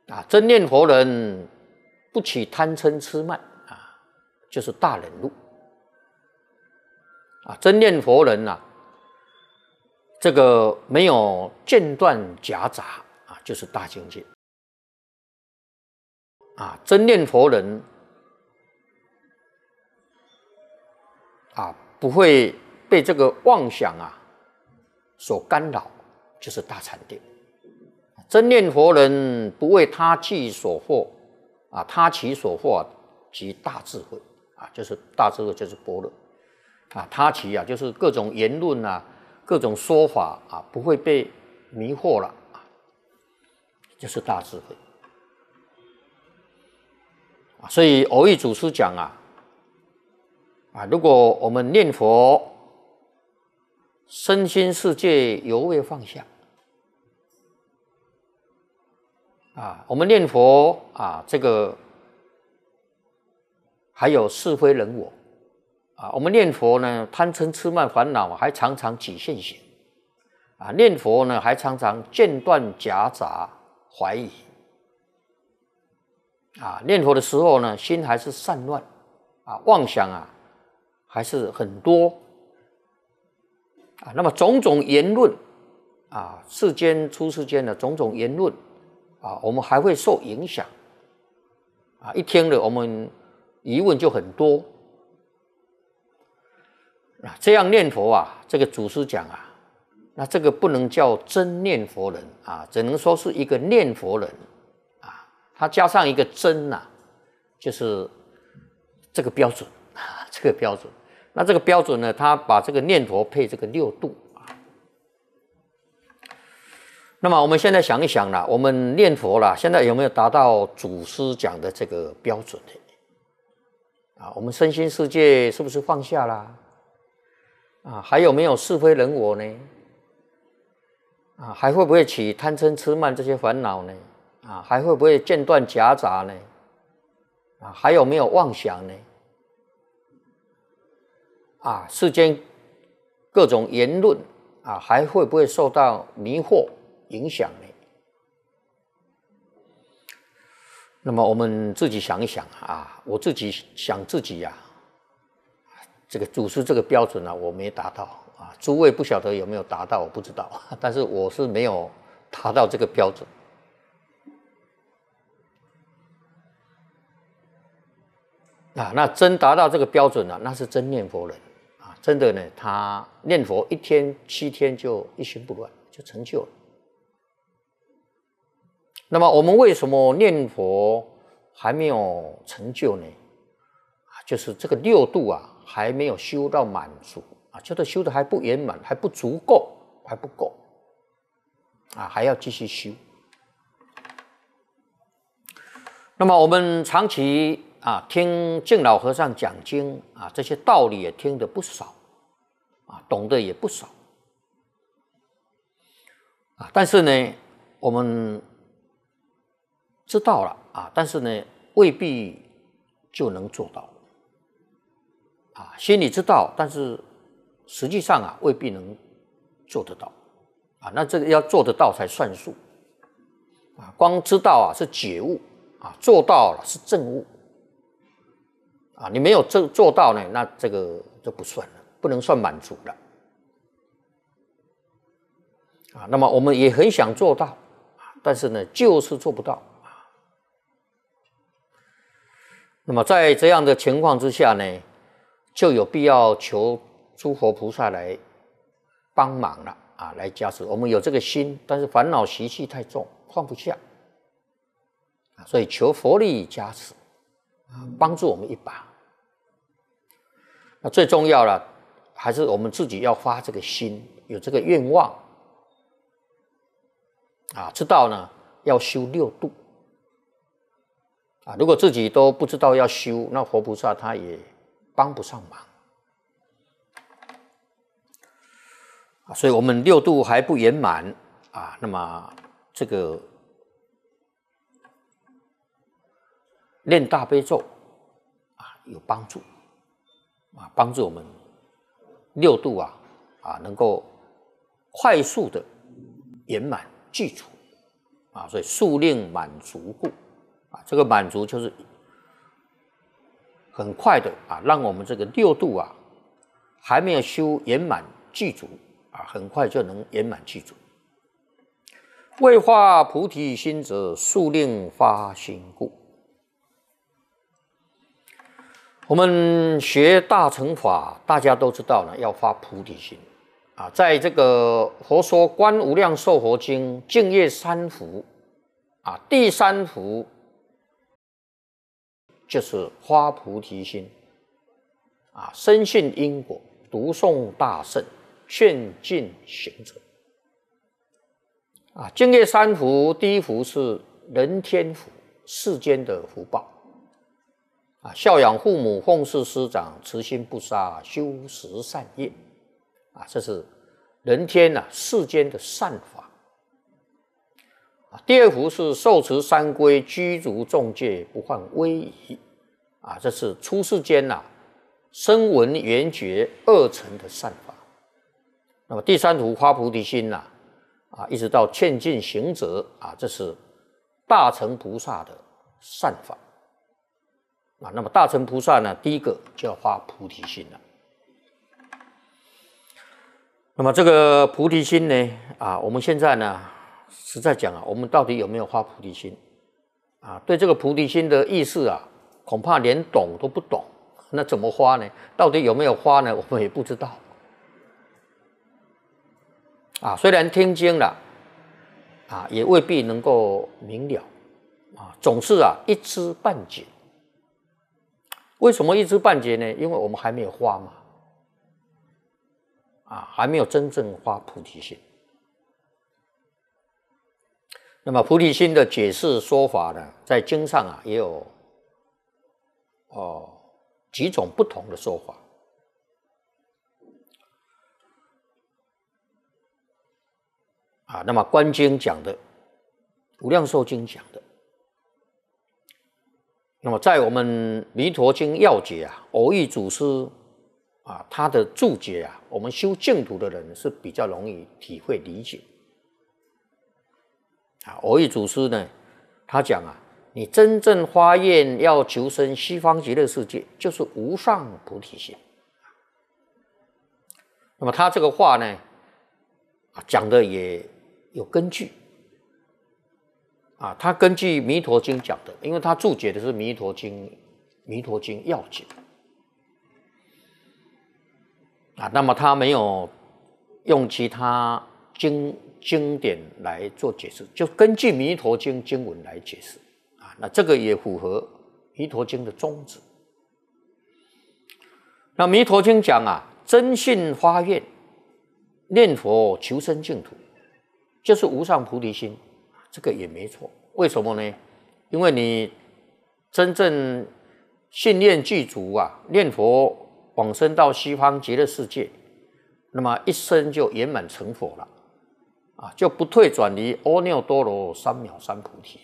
真念佛人不起贪嗔痴慢就是大忍辱真念佛人这个没有间断夹杂就是大境界真念佛人不会被这个妄想所干扰，就是大禅定。真念佛人不为他起所惑他起所惑即大智慧就是大智慧就是般若他起就是各种言论各种说法不会被迷惑了就是大智慧所以蕅益祖师讲如果我们念佛身心世界犹未放下我们念佛这个还有是非人我我们念佛呢贪嗔痴慢烦恼还常常起现行念佛呢还常常间断夹杂怀疑念佛的时候呢心还是散乱妄想还是很多那么种种言论世间出世间的种种言论我们还会受影响一听了我们疑问就很多这样念佛这个祖师讲那这个不能叫真念佛人只能说是一个念佛人他加上一个真就是这个标准这个标准那这个标准呢他把这个念佛配这个六度那么我们现在想一想我们念佛现在有没有达到祖师讲的这个标准我们身心世界是不是放下了还有没有是非人我呢还会不会起贪嗔痴慢这些烦恼呢还会不会间断夹杂呢还有没有妄想呢世间各种言论还会不会受到迷惑影响呢那么我们自己想一想我自己想自己这个祖师这个标准我没达到诸位不晓得有没有达到我不知道但是我是没有达到这个标准那真达到这个标准那是真念佛人真的呢他念佛1天7天就一心不乱就成就了那么我们为什么念佛还没有成就呢就是这个六度还没有修到满足就是修的还不圆满还不足够还不够还要继续修那么我们长期听净老和尚讲经这些道理也听得不少懂得也不少但是呢我们知道了但是呢未必就能做到心里知道但是实际上未必能做得到那这个要做得到才算数光知道是觉悟做到了是证悟你没有做到呢那这个就不算了不能算满足了那么我们也很想做到但是呢就是做不到那么在这样的情况之下呢就有必要求诸佛菩萨来帮忙了来加持我们有这个心但是烦恼习气太重放不下所以求佛力加持帮助我们一把那最重要了还是我们自己要发这个心有这个愿望知道呢要修六度如果自己都不知道要修那佛菩萨他也帮不上忙所以我们六度还不圆满那么这个念大悲咒有帮助帮助我们六度能够快速的圆满具足啊，所以速令满足故啊，这个满足就是很快的啊，让我们这个六度啊还没有修圆满具足啊，很快就能圆满具足。未发菩提心者，速令发心故。我们学大乘法，大家都知道呢，要发菩提心啊。在这个《佛说观无量寿佛经》净业三福啊，第三福就是发菩提心啊，深信因果，读诵大乘，劝进行者啊。净业三福，第一福是人天福，世间的福报啊，孝养父母，奉事师长，慈心不杀，修十善业啊，这是人天啊世间的善法啊。第二福是受持三规，居足众戒，不犯威仪啊，这是出世间声闻缘觉二乘的善法。那么第三福发菩提心一直到劝进行者啊，这是大乘菩萨的善法啊。那么大乘菩萨呢，第一个就要发菩提心了。那么这个菩提心呢我们现在呢实在讲我们到底有没有发菩提心啊？对这个菩提心的意思恐怕连懂都不懂。那怎么发呢？到底有没有发呢？我们也不知道啊。虽然听经了也未必能够明了总是一知半解。为什么一知半解呢？因为我们还没有发嘛还没有真正发菩提心。那么菩提心的解释说法呢，在经上也有几种不同的说法那么观经讲的，无量寿经讲的，那么在我们弥陀经要解偶益祖师他的注解我们修净土的人是比较容易体会理解偶益祖师呢，他讲你真正发愿要求生西方极乐世界，就是无上菩提心。那么他这个话呢讲的也有根据他根据弥陀经讲的，因为他注解的是弥陀经要解那么他没有用其他经典来做解释，就根据弥陀经经文来解释那这个也符合弥陀经的宗旨。那弥陀经讲真信发愿，念佛求生净土，就是无上菩提心，这个也没错。为什么呢？因为你真正信念具足念佛往生到西方极乐世界，那么一生就圆满成佛了就不退转离阿耨多罗三藐三菩提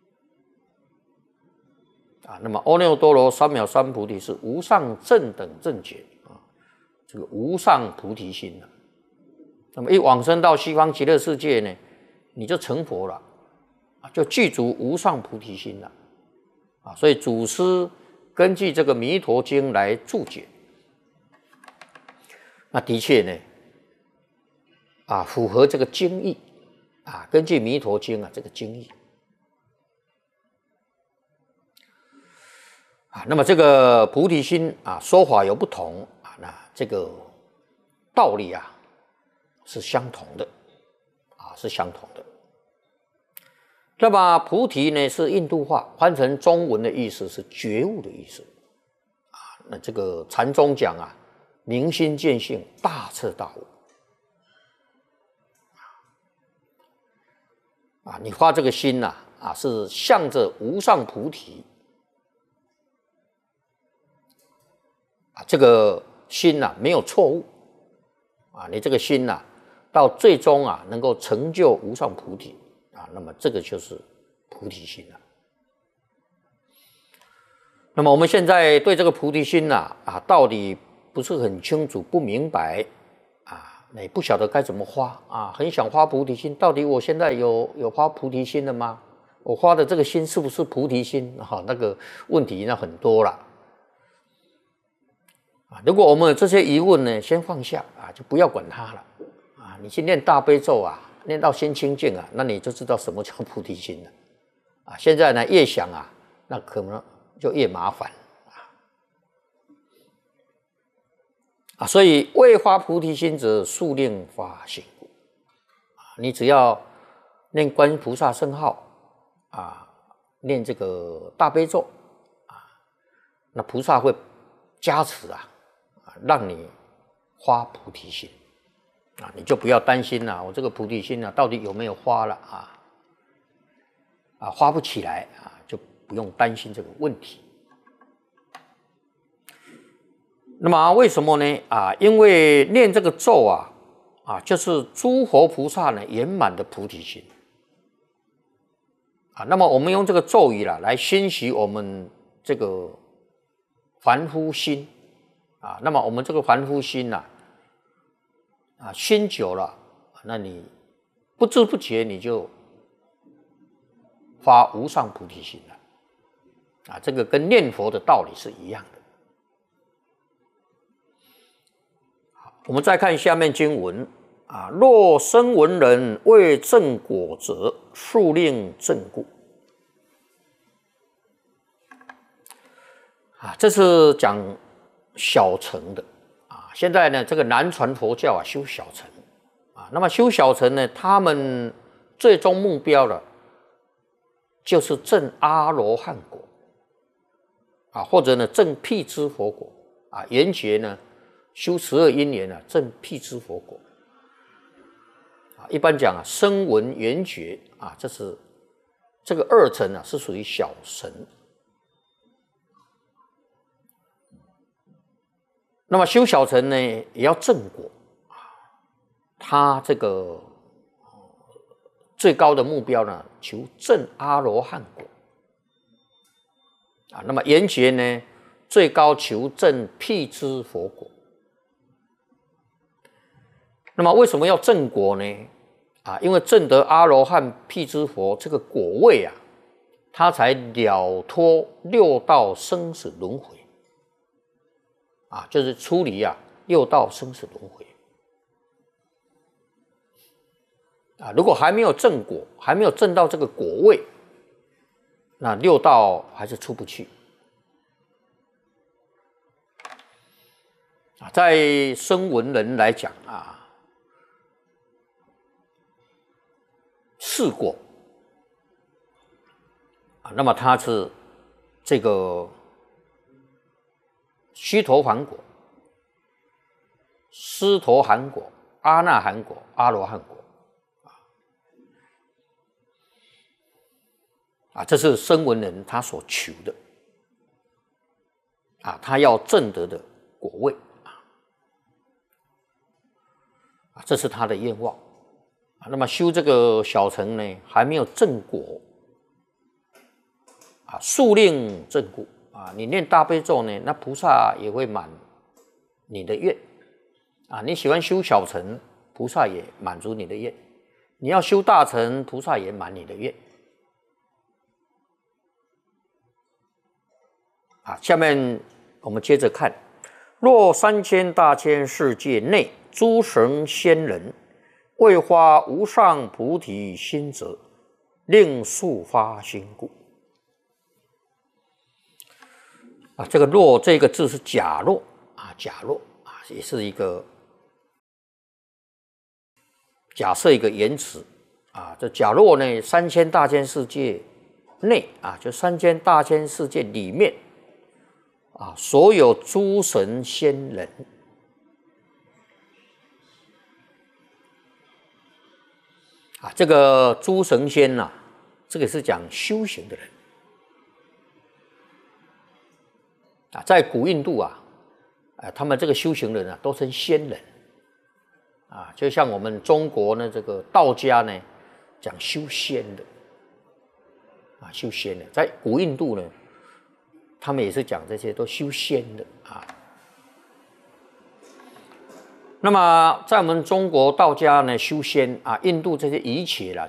那么阿耨多罗三藐三菩提是无上正等正觉这个无上菩提心那么一往生到西方极乐世界呢，你就成佛了就具足无上菩提心了所以祖师根据这个弥陀经来注解，那的确呢符合这个经义根据弥陀经这个经义那么这个菩提心说法有不同那这个道理是相同的是相同的。那么菩提呢是印度话，翻成中文的意思是觉悟的意思那这个禅宗讲明心见性，大彻大悟你发这个心是向着无上菩提这个心没有错误你这个心到最终能够成就无上菩提那么这个就是菩提心了。那么我们现在对这个菩提心到底不是很清楚，不明白你不晓得该怎么发啊，很想发菩提心，到底我现在有发菩提心了吗？我发的这个心是不是菩提心？那个问题那很多了啊。如果我们有这些疑问呢，先放下啊，就不要管它了啊。你去念大悲咒啊，念到心清净啊，那你就知道什么叫菩提心了啊。现在呢，越想啊，那可能就越麻烦啊。所以未发菩提心者，速令发心故啊。你只要念观音菩萨圣号啊，念这个大悲咒啊，那菩萨会加持啊，让你发菩提心啊，你就不要担心了，我这个菩提心到底有没有发了啊，发不起来啊，就不用担心这个问题。那么为什么呢？因为念这个咒就是诸佛菩萨呢圆满的菩提心啊。那么我们用这个咒语来熏习我们这个凡夫心啊。那么我们这个凡夫心熏久了，那你不知不觉你就发无上菩提心了啊。这个跟念佛的道理是一样的。我们再看下面经文若声闻人未正果者，速令正故这是讲小乘的现在呢，这个南传佛教修小乘那么修小乘呢，他们最终目标就是证阿罗汉果或者呢证辟支佛果圆觉呢修12因缘证辟支佛果一般讲声闻缘觉这是这个二乘是属于小乘。那么修小乘呢，也要正果他这个最高的目标呢，求证阿罗汉果那么圆觉呢，最高求证辟支佛果。那么为什么要正果呢？因为证得阿罗汉辟支佛这个果位他才了脱六道生死轮回就是出离六道生死轮回如果还没有正果，还没有证到这个果位，那六道还是出不去在声闻人来讲四果那么它是这个须陀洹果、斯陀含果、阿那含果、阿罗汉果这是声闻人他所求的他要证得的果位这是他的愿望那么修这个小乘呢，还没有正果速令正故你念大悲咒呢，那菩萨也会满你的愿你喜欢修小乘，菩萨也满足你的愿；你要修大乘，菩萨也满你的愿下面我们接着看：若3000大千世界内诸神仙人未发无上菩提心者，令速发心故这个若这个字是假若假若也是一个假设一个言辞这假若呢，3000大千世界内就3000大千世界里面所有诸神仙人这个诸神仙这个是讲修行的人在古印度他们这个修行人都称仙人就像我们中国呢这个道家呢讲修仙的修仙的，在古印度呢他们也是讲这些都修仙的那么在我们中国道家呢修仙啊，印度这些仪器啦，